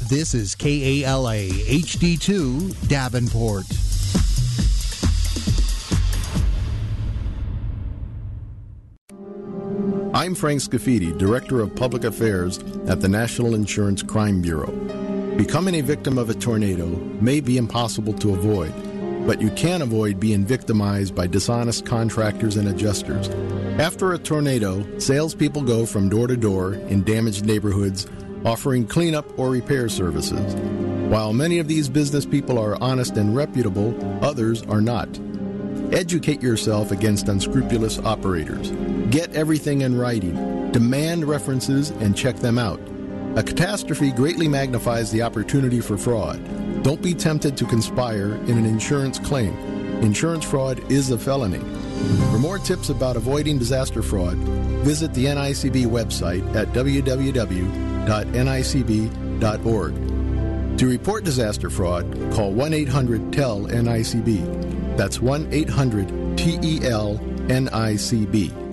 This is KALA HD2 Davenport. I'm Frank Scafidi, Director of Public Affairs at the National Insurance Crime Bureau. Becoming a victim of a tornado may be impossible to avoid, but you can avoid being victimized by dishonest contractors and adjusters. After a tornado, salespeople go from door to door in damaged neighborhoods, offering cleanup or repair services. While many of these business people are honest and reputable, others are not. Educate yourself against unscrupulous operators. Get everything in writing. Demand references and check them out. A catastrophe greatly magnifies the opportunity for fraud. Don't be tempted to conspire in an insurance claim. Insurance fraud is a felony. For more tips about avoiding disaster fraud, visit the NICB website at www.nicb.org. To report disaster fraud, call 1-800-TEL-NICB. That's 1-800-TEL-NICB.